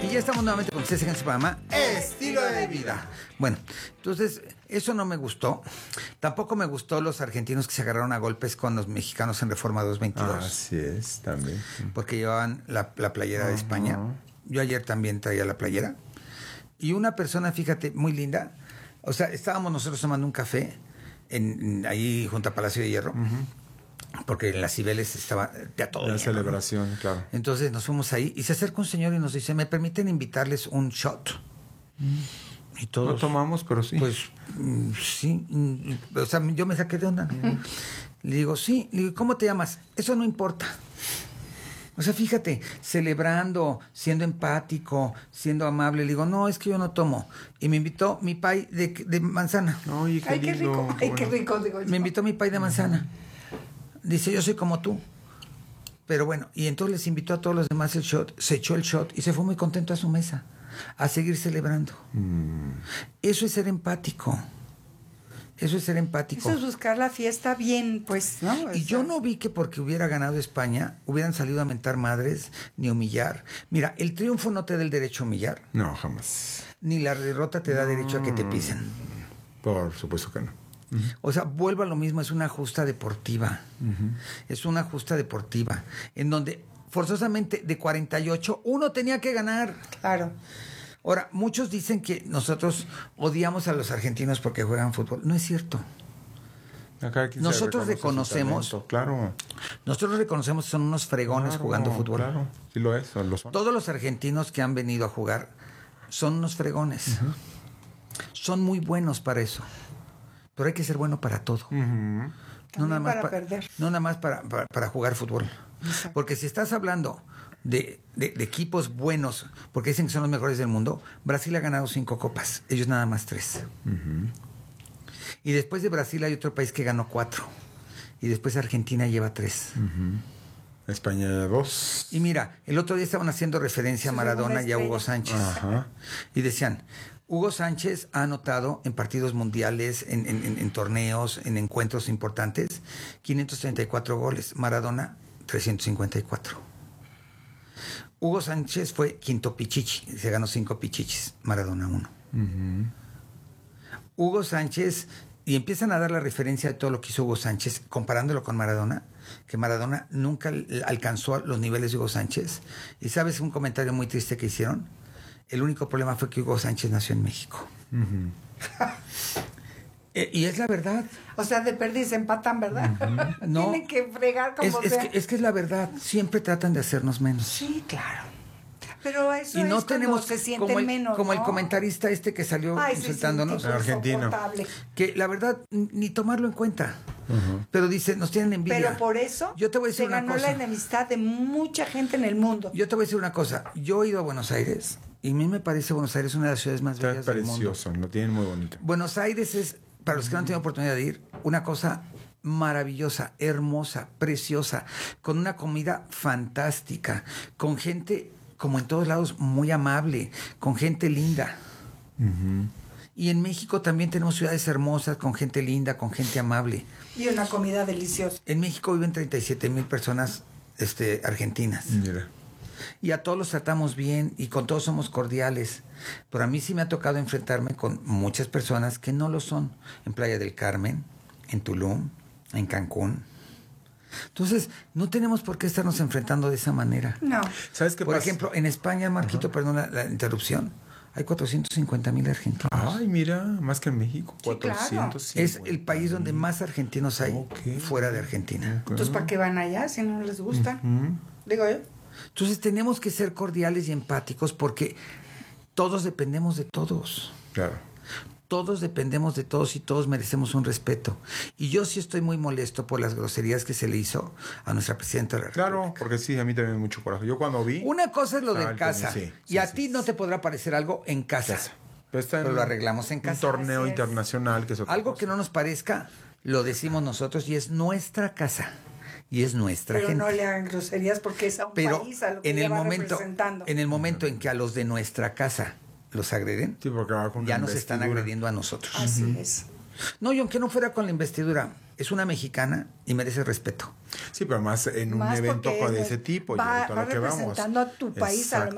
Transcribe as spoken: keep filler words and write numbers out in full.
Y ya estamos nuevamente con ustedes en este programa Estilo de Vida. Bueno, entonces, eso no me gustó. Tampoco me gustó los argentinos que se agarraron a golpes con los mexicanos en Reforma doscientos veintidós. Así es, también. Porque llevaban la, la playera de Uh-huh. España. Yo ayer también traía la playera. Y una persona, fíjate, muy linda. O sea, estábamos nosotros tomando un café en, en, ahí junto a Palacio de Hierro. Uh-huh. Porque en las Cibeles estaba ya todo. La lleno, celebración, ¿no? claro. Entonces nos fuimos ahí y se acerca un señor y nos dice, ¿me permiten invitarles un shot? Mm. Y todos, no tomamos, pero sí. Pues mm, sí. Mm, o sea, yo me saqué de onda. Uh-huh. Le digo, sí. Le digo, ¿cómo te llamas? Eso no importa. O sea, fíjate, celebrando, siendo empático, siendo amable. Le digo, no, es que yo no tomo. Y me invitó mi pay de, de manzana. Oye, qué Ay, qué lindo, rico. Ay, qué bueno. rico, digo yo. Me invitó mi pay de manzana. Dice, yo soy como tú. Pero bueno, y entonces les invitó a todos los demás el shot, se echó el shot y se fue muy contento a su mesa, a seguir celebrando. Mm. Eso es ser empático. Eso es ser empático. Eso es buscar la fiesta bien, pues, ¿no? O y sea, yo no vi que porque hubiera ganado España, hubieran salido a mentar madres, ni a humillar. Mira, el triunfo no te da el derecho a humillar. No, jamás. Ni la derrota te da no. derecho a que te pisen. Por supuesto que no. Uh-huh. O sea, vuelvo a lo mismo, es una justa deportiva. Uh-huh. Es una justa deportiva. En donde forzosamente de cuarenta y ocho, uno tenía que ganar. Claro. Ahora, muchos dicen que nosotros odiamos a los argentinos porque juegan fútbol. No es cierto. Acá nosotros reconocemos, claro. Nosotros reconocemos que son unos fregones claro, jugando fútbol. Claro, sí lo es, lo son. Todos los argentinos que han venido a jugar son unos fregones. Uh-huh. Son muy buenos para eso. Pero hay que ser bueno para todo. Uh-huh. No nada más para pa- perder. No nada más para, para, para jugar fútbol. Exacto. Porque si estás hablando de, de, de equipos buenos, porque dicen que son los mejores del mundo, Brasil ha ganado cinco copas, ellos nada más tres. Uh-huh. Y después de Brasil hay otro país que ganó cuatro. Y después Argentina lleva tres. Uh-huh. España dos. Y mira, el otro día estaban haciendo referencia a Maradona y a Hugo Sánchez. Ajá. Y decían, Hugo Sánchez ha anotado en partidos mundiales, en, en, en, en torneos, en encuentros importantes, quinientos treinta y cuatro goles. Maradona, trescientos cincuenta y cuatro. Hugo Sánchez fue quinto pichichi, se ganó cinco pichichis. Maradona uno. Uh-huh. Hugo Sánchez, y empiezan a dar la referencia de todo lo que hizo Hugo Sánchez, comparándolo con Maradona, que Maradona nunca alcanzó los niveles de Hugo Sánchez. Y sabes un comentario muy triste que hicieron. El único problema fue que Hugo Sánchez nació en México. Uh-huh. eh, y es la verdad. O sea, de perdiz se empatan, ¿verdad? Uh-huh. No, tienen que fregar como es, sea. Es que, es que es la verdad. Siempre tratan de hacernos menos. Sí, claro. Pero eso y no es tenemos se sienten como el, menos, como ¿no? el comentarista este que salió Ay, sí, insultándonos. Sí, argentino. Que la verdad, ni tomarlo en cuenta. Uh-huh. Pero dice, nos tienen envidia. Pero por eso yo te voy a decir se ganó una cosa. la enemistad de mucha gente en el mundo. Yo te voy a decir una cosa. Yo he ido a Buenos Aires y a mí me parece Buenos Aires una de las ciudades más Está bellas del mundo. precioso, lo tienen muy bonito. Buenos Aires es, para los que no han tenido oportunidad de ir, una cosa maravillosa, hermosa, preciosa, con una comida fantástica, con gente, como en todos lados, muy amable, con gente linda. Uh-huh. Y en México también tenemos ciudades hermosas, con gente linda, con gente amable. Y una comida deliciosa. En México viven treinta y siete mil personas este, argentinas. Mira. Y a todos los tratamos bien y con todos somos cordiales. Pero a mí sí me ha tocado enfrentarme con muchas personas que no lo son. En Playa del Carmen, en Tulum, en Cancún. Entonces, no tenemos por qué estarnos enfrentando de esa manera. No. ¿Sabes qué Por pasa? ejemplo, en España, Marquito, uh-huh. perdón la, la interrupción, hay cuatrocientos cincuenta mil argentinos. Ay, mira, más que en México. Sí, cuatrocientos cincuenta. Es el país donde más argentinos hay okay. fuera de Argentina. Okay. Entonces, ¿para qué van allá si no les gusta? Uh-huh. Digo yo. Entonces, tenemos que ser cordiales y empáticos porque todos dependemos de todos. Claro. Todos dependemos de todos y todos merecemos un respeto. Y yo sí estoy muy molesto por las groserías que se le hizo a nuestra presidenta de la República. Claro, porque sí, a mí también me mucho coraje. Yo cuando vi... Una cosa es lo de casa. Sí, y sí, a sí, ti sí. no te podrá parecer algo en casa. casa. Pero, está en pero lo arreglamos en casa. Un torneo Así internacional. Que es algo que no nos parezca, lo decimos nosotros y es nuestra casa. Y es nuestra pero gente. Pero no le hagan groserías porque es a un pero país a lo que en el va momento, representando. en el momento en que a los de nuestra casa los agreden, sí, porque va con ya nos están agrediendo a nosotros. Así uh-huh. es. No, y aunque no fuera con la investidura, es una mexicana y merece respeto. Sí, pero más en un más evento de es, ese tipo. Va, y va lo que representando vamos. a tu país. A lo